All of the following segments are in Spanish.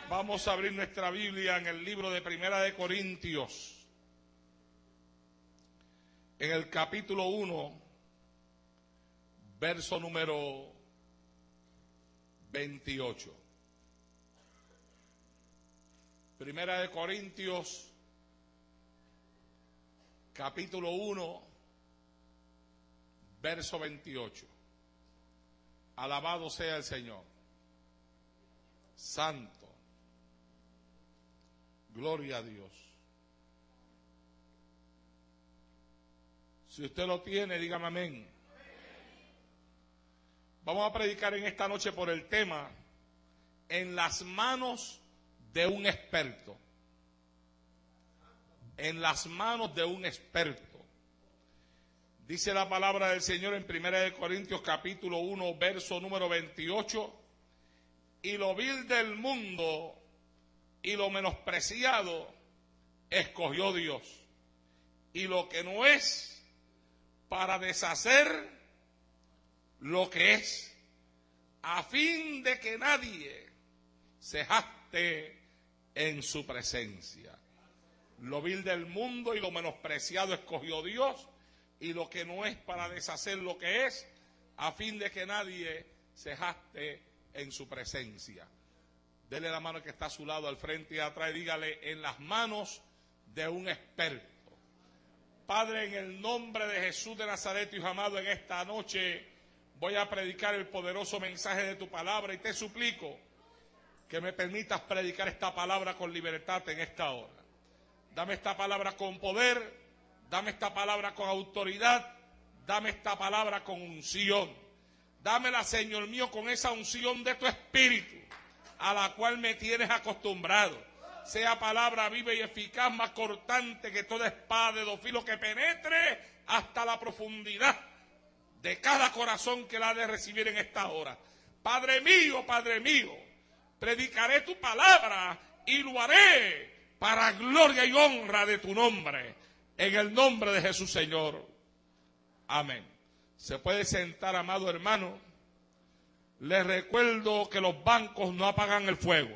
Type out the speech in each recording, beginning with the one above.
Vamos a abrir nuestra Biblia en el libro de Primera de Corintios, en el capítulo 1, verso número 28. Primera de Corintios, capítulo 1, verso 28. Alabado sea el Señor. Santo. Gloria a Dios. Si usted lo tiene, dígame amén. Vamos a predicar en esta noche por el tema en las manos de un experto. En las manos de un experto. Dice la palabra del Señor en 1 Corintios capítulo 1, verso número 28. Y lo vil del mundo y lo menospreciado escogió Dios. Y lo que no es, para deshacer lo que es, a fin de que nadie se jacte en su presencia. Lo vil del mundo y lo menospreciado escogió Dios, y lo que no es, para deshacer lo que es, a fin de que nadie se jacte en su presencia. Dele la mano que está a su lado, al frente y atrás, y dígale: en las manos de un experto. Padre, en el nombre de Jesús de Nazaret, Hijo amado, en esta noche voy a predicar el poderoso mensaje de tu palabra, y te suplico que me permitas predicar esta palabra con libertad en esta hora. Dame esta palabra con poder, dame esta palabra con autoridad, dame esta palabra con unción. Dámela, Señor mío, con esa unción de tu Espíritu, a la cual me tienes acostumbrado. Sea palabra viva y eficaz, más cortante que toda espada de dos filos, que penetre hasta la profundidad de cada corazón que la ha de recibir en esta hora. Padre mío, predicaré tu palabra y lo haré para gloria y honra de tu nombre. En el nombre de Jesús, Señor. Amén. Se puede sentar, amado hermano. Les recuerdo que los bancos no apagan el fuego.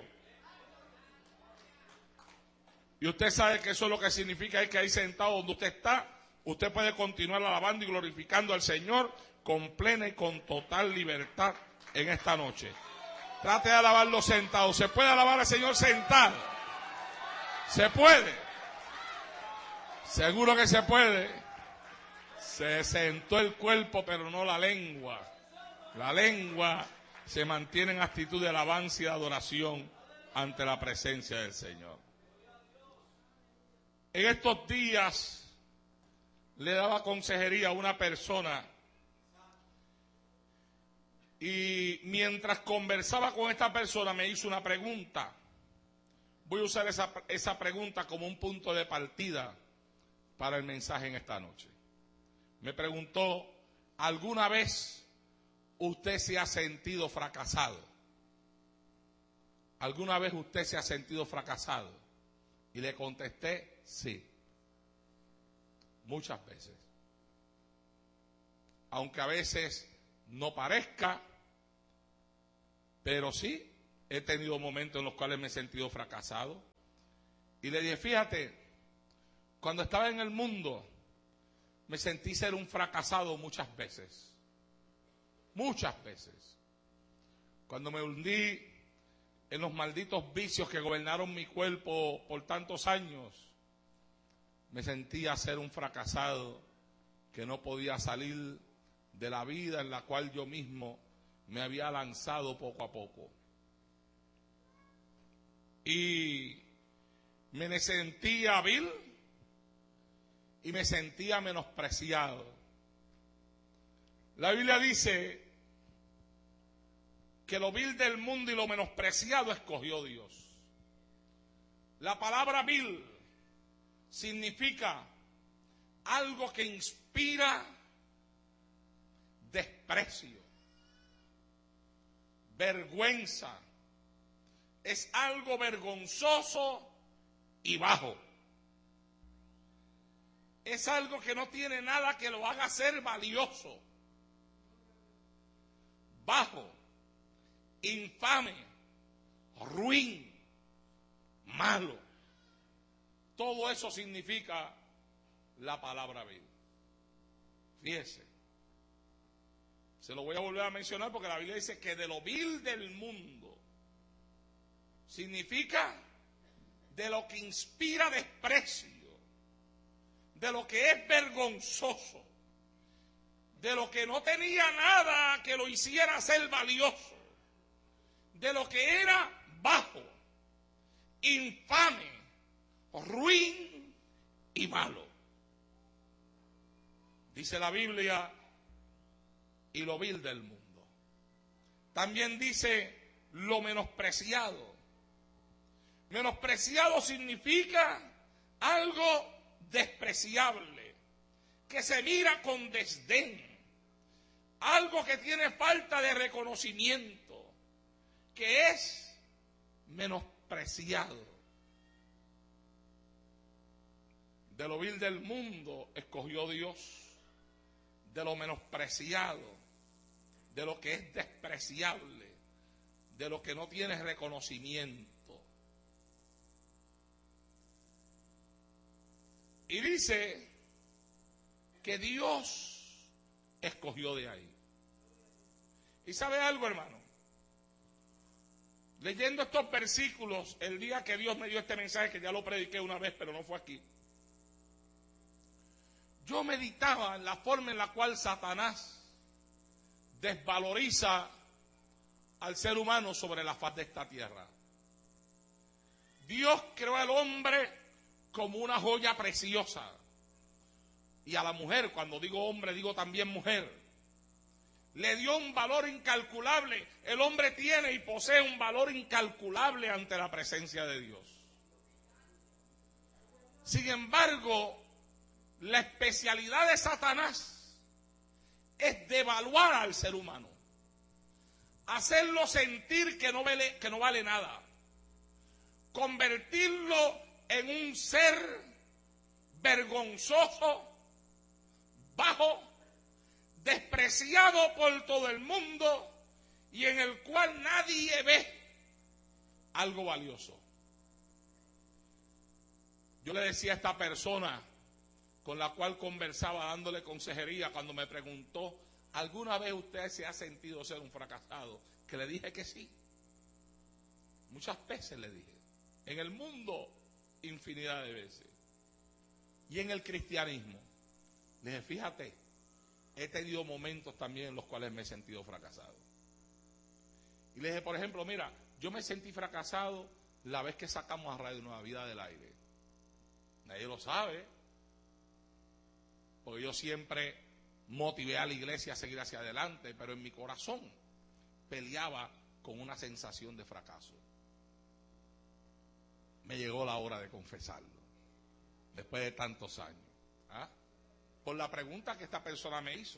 Y usted sabe que eso es lo que significa, es que ahí sentado donde usted está, usted puede continuar alabando y glorificando al Señor con plena y con total libertad en esta noche. Trate de alabarlo sentado. ¿Se puede alabar al Señor sentado? ¿Se puede? Seguro que se puede. Se sentó el cuerpo, pero no la lengua. La lengua se mantiene en actitud de alabanza y de adoración ante la presencia del Señor. En estos días le daba consejería a una persona, y mientras conversaba con esta persona me hizo una pregunta. Voy a usar esa pregunta como un punto de partida para el mensaje en esta noche. Me preguntó: ¿alguna vez usted se ha sentido fracasado? ¿Alguna vez usted se ha sentido fracasado? Y le contesté: sí. Muchas veces. Aunque a veces no parezca, pero sí he tenido momentos en los cuales me he sentido fracasado. Y le dije: fíjate, cuando estaba en el mundo me sentí ser un fracasado muchas veces. Muchas veces. Cuando me hundí en los malditos vicios que gobernaron mi cuerpo por tantos años, me sentía ser un fracasado que no podía salir de la vida en la cual yo mismo me había lanzado poco a poco. Y me sentía vil y me sentía menospreciado. La Biblia dice que lo vil del mundo y lo menospreciado escogió Dios. La palabra vil significa algo que inspira desprecio, vergüenza. Es algo vergonzoso y bajo. Es algo que no tiene nada que lo haga ser valioso. Bajo, infame, ruin, malo. Todo eso significa la palabra vil. Fíjese, se lo voy a volver a mencionar porque la Biblia dice que de lo vil del mundo significa de lo que inspira desprecio, de lo que es vergonzoso, de lo que no tenía nada que lo hiciera ser valioso, de lo que era bajo, infame, ruin y malo. Dice la Biblia, y lo vil del mundo. También dice lo menospreciado. Menospreciado significa algo despreciable, que se mira con desdén, algo que tiene falta de reconocimiento, que es menospreciado. De lo vil del mundo escogió Dios, de lo menospreciado, de lo que es despreciable, de lo que no tiene reconocimiento. Y dice que Dios escogió de ahí. ¿Y sabe algo, hermano? Leyendo estos versículos, el día que Dios me dio este mensaje, que ya lo prediqué una vez, pero no fue aquí, yo meditaba en la forma en la cual Satanás desvaloriza al ser humano sobre la faz de esta tierra. Dios creó al hombre como una joya preciosa. Y a la mujer, cuando digo hombre, digo también mujer. Le dio un valor incalculable. El hombre tiene y posee un valor incalculable ante la presencia de Dios. Sin embargo, la especialidad de Satanás es devaluar al ser humano, hacerlo sentir que no vale nada, convertirlo en un ser vergonzoso, bajo, despreciado por todo el mundo y en el cual nadie ve algo valioso. Yo le decía a esta persona con la cual conversaba dándole consejería cuando me preguntó, ¿alguna vez usted se ha sentido ser un fracasado? Que le dije que sí. Muchas veces le dije. En el mundo, infinidad de veces. Y en el cristianismo. Le dije, fíjate, he tenido momentos también en los cuales me he sentido fracasado. Y le dije, por ejemplo, mira, yo me sentí fracasado la vez que sacamos a Radio Nueva Vida del aire. Nadie lo sabe. Porque yo siempre motivé a la iglesia a seguir hacia adelante, pero en mi corazón peleaba con una sensación de fracaso. Me llegó la hora de confesarlo, después de tantos años. Por la pregunta que esta persona me hizo,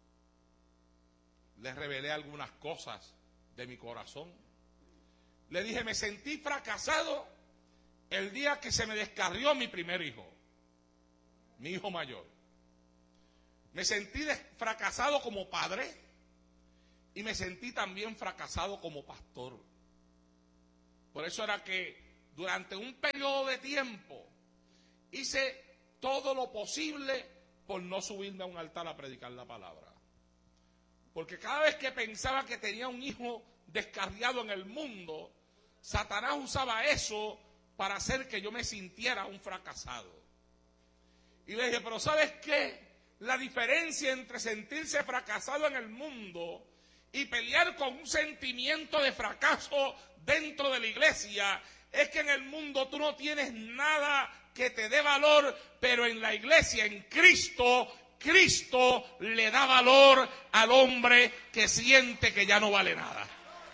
le revelé algunas cosas de mi corazón. Le dije, me sentí fracasado el día que se me descarrió mi primer hijo, mi hijo mayor. Me sentí fracasado como padre y me sentí también fracasado como pastor. Por eso era que durante un periodo de tiempo hice todo lo posible por no subirme a un altar a predicar la palabra. Porque cada vez que pensaba que tenía un hijo descarriado en el mundo, Satanás usaba eso para hacer que yo me sintiera un fracasado. Y le dije, pero ¿sabes qué? La diferencia entre sentirse fracasado en el mundo y pelear con un sentimiento de fracaso dentro de la iglesia es que en el mundo tú no tienes nada que te dé valor, pero en la iglesia, en Cristo, Cristo le da valor al hombre que siente que ya no vale nada.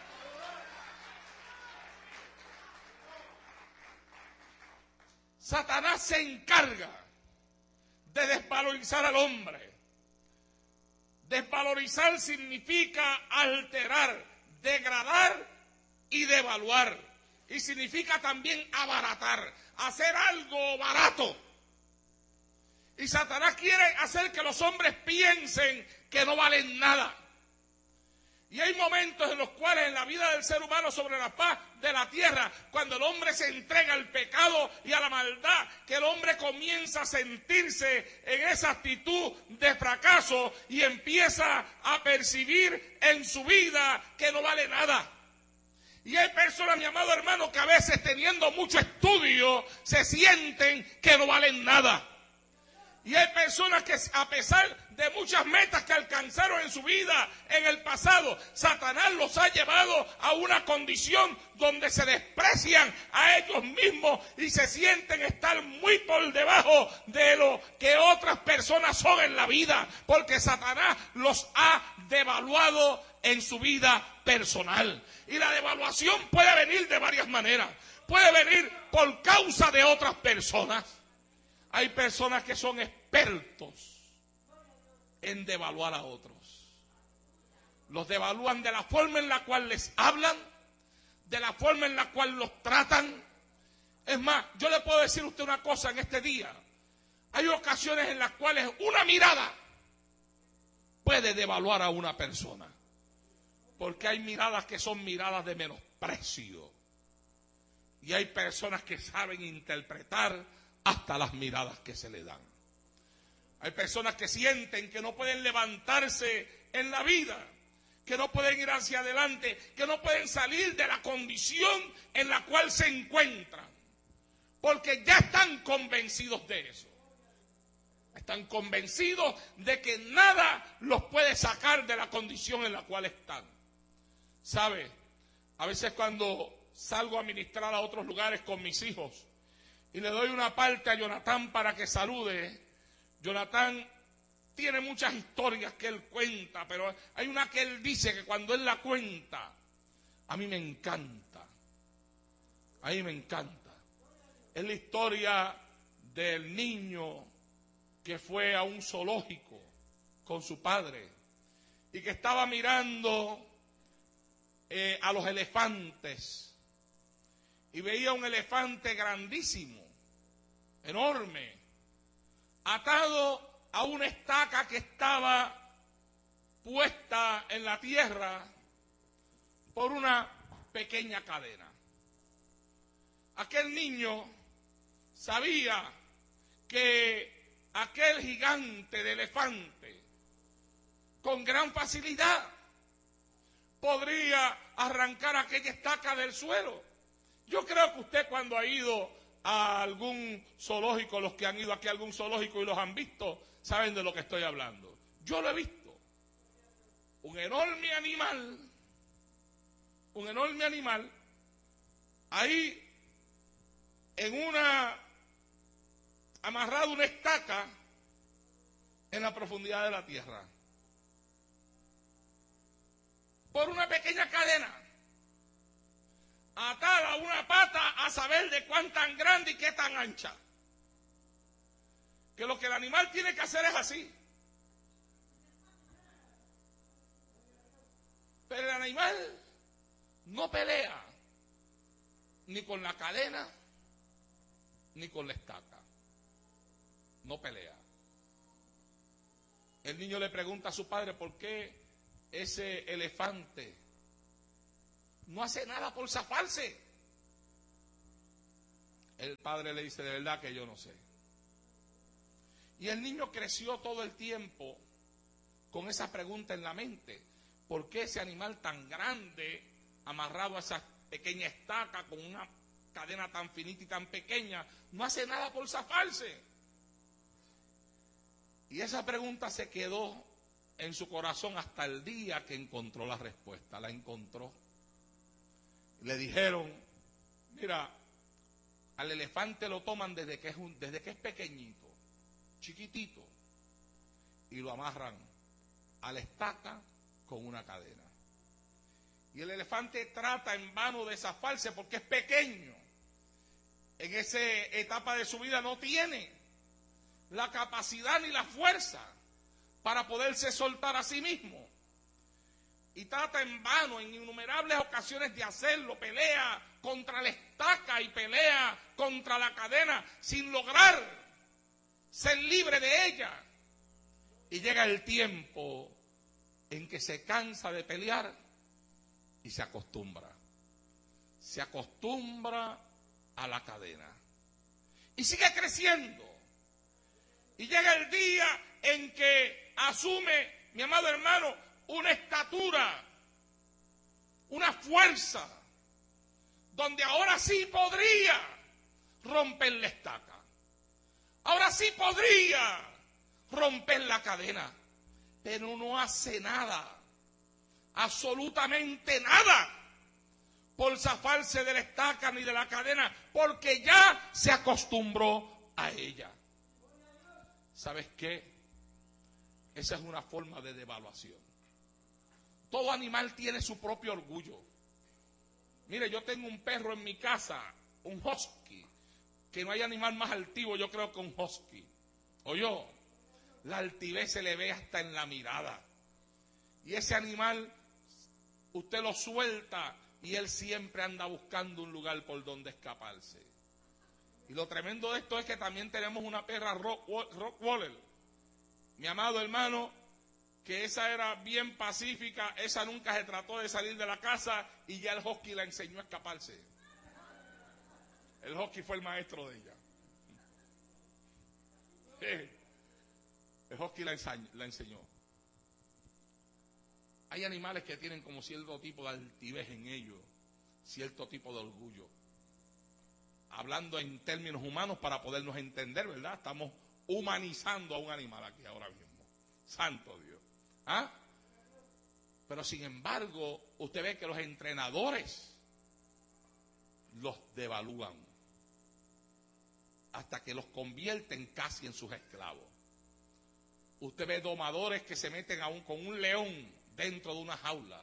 Satanás se encarga de desvalorizar al hombre. Desvalorizar significa alterar, degradar y devaluar. Y significa también abaratar, hacer algo barato. Y Satanás quiere hacer que los hombres piensen que no valen nada. Y hay momentos en los cuales en la vida del ser humano sobre la faz de la tierra, cuando el hombre se entrega al pecado y a la maldad, que el hombre comienza a sentirse en esa actitud de fracaso y empieza a percibir en su vida que no vale nada. Y hay personas, mi amado hermano, que a veces teniendo mucho estudio se sienten que no valen nada. Y hay personas que a pesar de muchas metas que alcanzaron en su vida en el pasado, Satanás los ha llevado a una condición donde se desprecian a ellos mismos y se sienten estar muy por debajo de lo que otras personas son en la vida, porque Satanás los ha devaluado en su vida personal. Y la devaluación puede venir de varias maneras. Puede venir por causa de otras personas. Hay personas que son expertos en devaluar a otros. Los devalúan de la forma en la cual les hablan, de la forma en la cual los tratan. Es más, yo le puedo decir a usted una cosa en este día. Hay ocasiones en las cuales una mirada puede devaluar a una persona. Porque hay miradas que son miradas de menosprecio. Y hay personas que saben interpretar hasta las miradas que se le dan. Hay personas que sienten que no pueden levantarse en la vida, que no pueden ir hacia adelante, que no pueden salir de la condición en la cual se encuentran, porque ya están convencidos de eso. Están convencidos de que nada los puede sacar de la condición en la cual están. ¿Sabe? A veces cuando salgo a ministrar a otros lugares con mis hijos y le doy una parte a Jonathan para que salude, Jonathan tiene muchas historias que él cuenta, pero hay una que él dice que cuando él la cuenta, a mí me encanta. A mí me encanta. Es la historia del niño que fue a un zoológico con su padre y que estaba mirando a los elefantes y veía un elefante grandísimo, enorme, atado a una estaca que estaba puesta en la tierra por una pequeña cadena. Aquel niño sabía que aquel gigante de elefante con gran facilidad podría arrancar aquella estaca del suelo. Yo creo que usted cuando ha ido a algún zoológico, los que han ido aquí a algún zoológico y los han visto, saben de lo que estoy hablando. Yo lo he visto. Un enorme animal, ahí amarrado a una estaca en la profundidad de la tierra. Por una pequeña cadena, atada a una pata a saber de cuán tan grande y qué tan ancha. Que lo que el animal tiene que hacer es así. Pero el animal no pelea ni con la cadena ni con la estaca. No pelea. El niño le pregunta a su padre por qué ese elefante no hace nada por zafarse. El padre le dice, de verdad que yo no sé. Y el niño creció todo el tiempo con esa pregunta en la mente. ¿Por qué ese animal tan grande, amarrado a esa pequeña estaca con una cadena tan finita y tan pequeña, no hace nada por zafarse? Y esa pregunta se quedó en su corazón hasta el día que encontró la respuesta. La encontró. Le dijeron, mira, al elefante lo toman desde que es pequeñito, chiquitito, y lo amarran a la estaca con una cadena. Y el elefante trata en vano de zafarse porque es pequeño. En esa etapa de su vida no tiene la capacidad ni la fuerza para poderse soltar a sí mismo. Y trata en vano en innumerables ocasiones de hacerlo, pelea contra la estaca y pelea contra la cadena sin lograr ser libre de ella. Y llega el tiempo en que se cansa de pelear y se acostumbra. Se acostumbra a la cadena. Y sigue creciendo. Y llega el día en que asume, mi amado hermano, una estatura, una fuerza, donde ahora sí podría romper la estaca. Ahora sí podría romper la cadena. Pero no hace nada, absolutamente nada, por zafarse de la estaca ni de la cadena, porque ya se acostumbró a ella. ¿Sabes qué? Esa es una forma de devaluación. Todo animal tiene su propio orgullo. Mire, yo tengo un perro en mi casa, un husky, que no hay animal más altivo, yo creo, que un husky. ¿Oyó? La altivez se le ve hasta en la mirada. Y ese animal, usted lo suelta y él siempre anda buscando un lugar por donde escaparse. Y lo tremendo de esto es que también tenemos una perra Rottweiler, mi amado hermano, que esa era bien pacífica, esa nunca se trató de salir de la casa y ya el husky la enseñó a escaparse. El husky fue el maestro de ella. El husky la enseñó. Hay animales que tienen como cierto tipo de altivez en ellos, cierto tipo de orgullo. Hablando en términos humanos para podernos entender, ¿verdad? Estamos humanizando a un animal aquí ahora mismo. Santo Dios. ¿Ah? Pero sin embargo, usted ve que los entrenadores los devalúan hasta que los convierten casi en sus esclavos. Usted ve domadores que se meten con un león dentro de una jaula.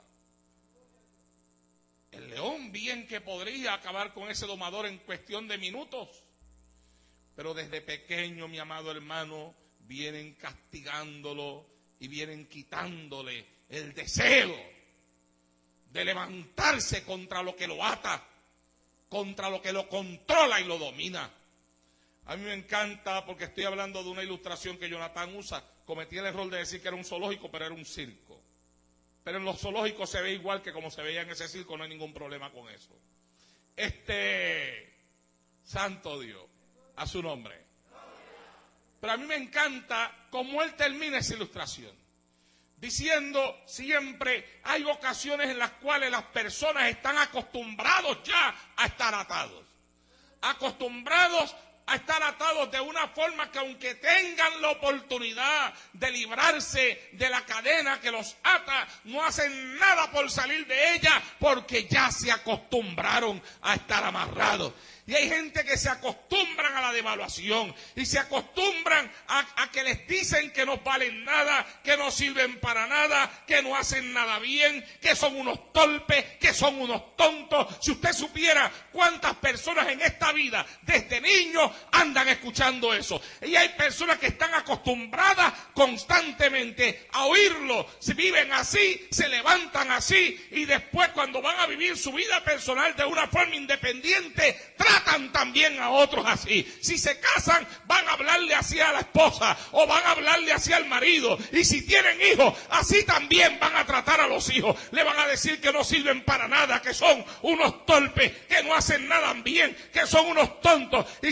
El león bien que podría acabar con ese domador en cuestión de minutos, pero desde pequeño, mi amado hermano, vienen castigándolo y vienen quitándole el deseo de levantarse contra lo que lo ata, contra lo que lo controla y lo domina. A mí me encanta, porque estoy hablando de una ilustración que Jonathan usa. Cometí el error de decir que era un zoológico, pero era un circo. Pero en los zoológicos se ve igual que como se veía en ese circo, no hay ningún problema con eso. Santo Dios, a su nombre. Pero a mí me encanta cómo él termina esa ilustración, diciendo siempre, hay ocasiones en las cuales las personas están acostumbrados ya a estar atados. Acostumbrados a estar atados de una forma que aunque tengan la oportunidad de librarse de la cadena que los ata, no hacen nada por salir de ella porque ya se acostumbraron a estar amarrados. Y hay gente que se acostumbran a la devaluación y se acostumbran a que les dicen que no valen nada, que no sirven para nada, que no hacen nada bien, que son unos torpes, que son unos tontos. Si usted supiera cuántas personas en esta vida, desde niños, andan escuchando eso. Y hay personas que están acostumbradas constantemente a oírlo. Si viven así, se levantan así y después cuando van a vivir su vida personal de una forma independiente, tratan también a otros así. Si se casan, van a hablarle así a la esposa o van a hablarle así al marido. Y si tienen hijos, así también van a tratar a los hijos. Le van a decir que no sirven para nada, que son unos torpes, que no hacen nada bien, que son unos tontos. Y